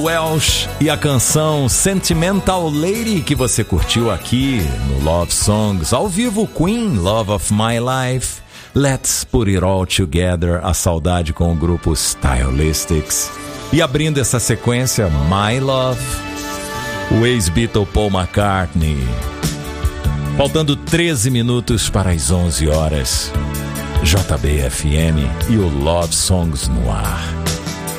Welsh e a canção Sentimental Lady que você curtiu aqui no Love Songs. Ao vivo, Queen, Love of My Life, Let's Put It All Together, a saudade com o grupo Stylistics. E abrindo essa sequência, My Love, o ex-Beatle Paul McCartney. Faltando 13 minutos para as 11 horas, JBFM e o Love Songs no ar.